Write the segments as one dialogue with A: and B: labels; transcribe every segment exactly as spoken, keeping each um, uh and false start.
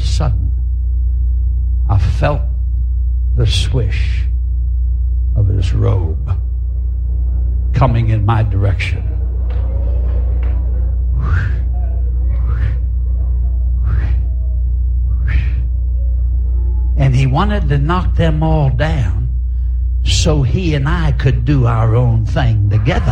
A: sudden, I felt the swish of his robe coming in my direction. And he wanted to knock them all down so he and I could do our own thing together.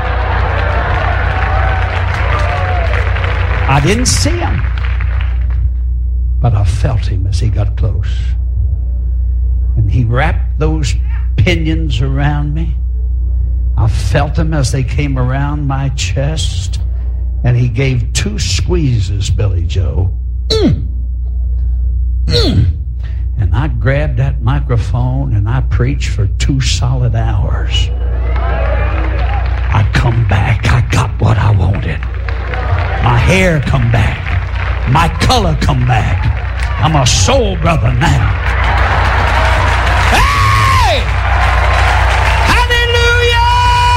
A: I didn't see him, but I felt him as he got close. And he wrapped those pinions around me. I felt them as they came around my chest. And he gave two squeezes, Billy Joe. Mm. Mm. And I grabbed that microphone and I preached for two solid hours. I come back. I got what I wanted. My hair come back. My color come back. I'm a soul brother now. Hey! Hallelujah!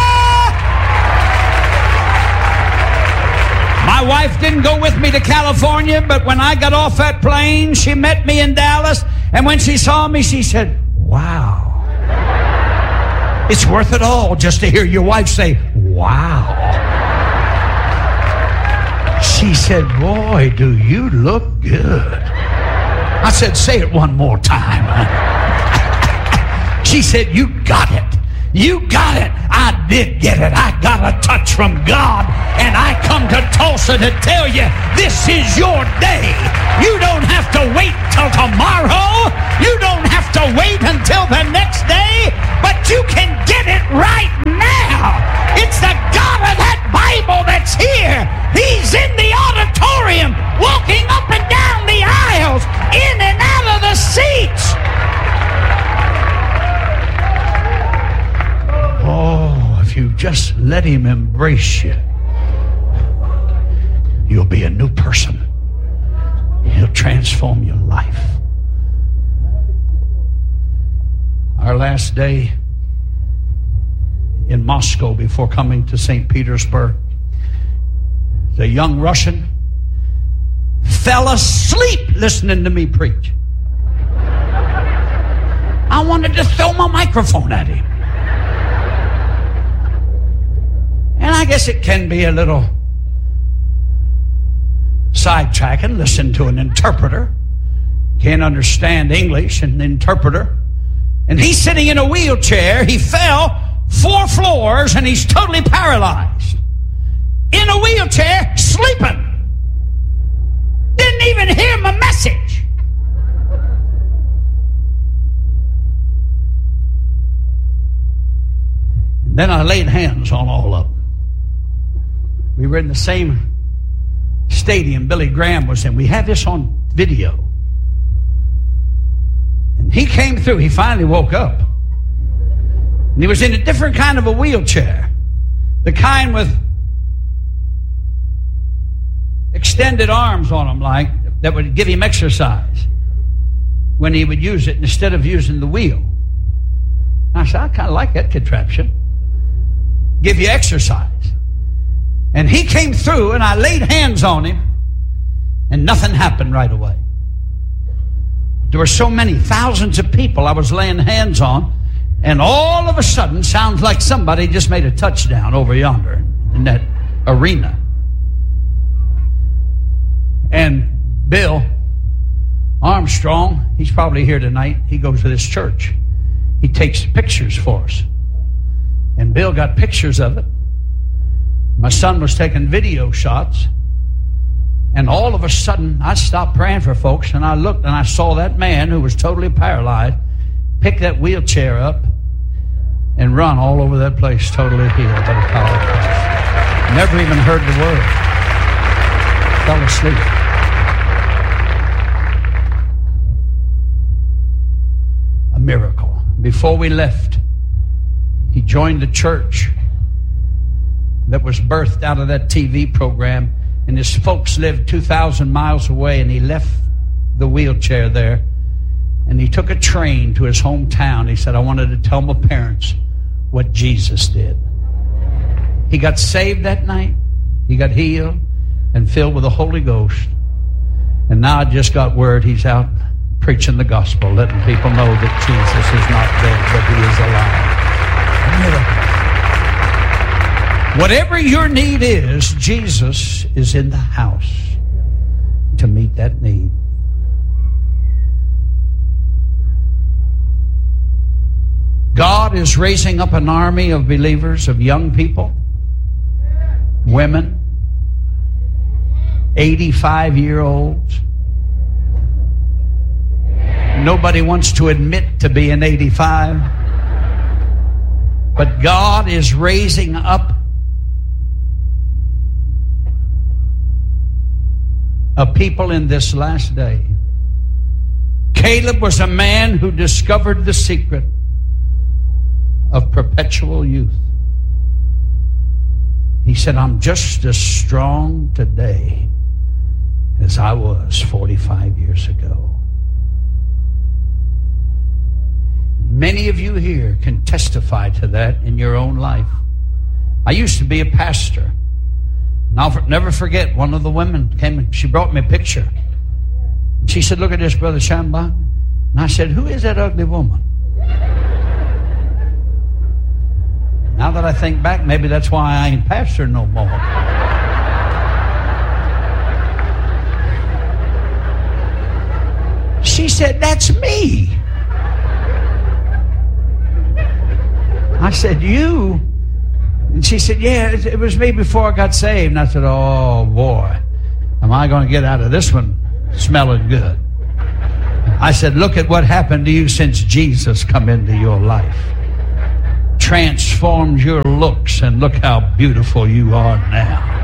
A: My wife didn't go with me to California, but when I got off that plane, she met me in Dallas. And when she saw me, she said, wow. It's worth it all just to hear your wife say, wow. She said, boy, do you look good. I said, say it one more time. She said, you got it. You got it. I did get it. I got a touch from God. And I come to Tulsa to tell you, this is your day. You don't have to wait till tomorrow. You don't have to wait until the next day. But you can get it right now. It's the God of that Bible that's here. He's in the auditorium, walking up and down the aisles, in and out of the seats. Oh, if you just let him embrace you, you'll be a new person. He'll transform your life. Our last day in Moscow before coming to Saint Petersburg, the young Russian fell asleep listening to me preach. I wanted to throw my microphone at him. And I guess it can be a little sidetracking. Listen to an interpreter. Can't understand English, and the interpreter. And he's sitting in a wheelchair. He fell four floors and he's totally paralyzed. In a wheelchair, sleeping. Didn't even hear my message. And then I laid hands on all of them. We were in the same stadium Billy Graham was in. We had this on video. And he came through. He finally woke up. And he was in a different kind of a wheelchair. The kind with extended arms on him, like, that would give him exercise when he would use it instead of using the wheel. And I said, I kind of like that contraption. Give you exercise. And he came through, and I laid hands on him, and nothing happened right away. There were so many, thousands of people I was laying hands on, and all of a sudden, sounds like somebody just made a touchdown over yonder in that arena. And Bill Armstrong, he's probably here tonight. He goes to this church. He takes pictures for us. And Bill got pictures of it. My son was taking video shots. And all of a sudden, I stopped praying for folks, and I looked and I saw that man who was totally paralyzed pick that wheelchair up and run all over that place, totally healed by the power of Christ. Never even heard the word. Fell asleep. A miracle. Before we left, he joined the church that was birthed out of that T V program, and his folks lived two thousand miles away, and he left the wheelchair there, and he took a train to his hometown. He said, I wanted to tell my parents what Jesus did. He got saved that night. He got healed and filled with the Holy Ghost. And And now I just got word he's out preaching the gospel, letting people know that Jesus is not dead, but he is alive. Whatever your need is, Jesus is in the house to meet that need. God is raising up an army of believers, of young people, women, eighty-five-year-olds. Nobody wants to admit to being eighty-five. But God is raising up a people in this last day. Caleb was a man who discovered the secret of perpetual youth. He said, I'm just as strong today as I was forty-five years ago. Many of you here can testify to that in your own life. I used to be a pastor. And I'll never forget, one of the women came and she brought me a picture. She said, look at this, Brother Schambach. And I said, who is that ugly woman? Now that I think back, maybe that's why I ain't pastor no more. She said, that's me. I said, you? And she said, yeah, it was me before I got saved. And I said, oh, boy, am I going to get out of this one smelling good? I said, look at what happened to you since Jesus come into your life. Transformed your looks, and look how beautiful you are now.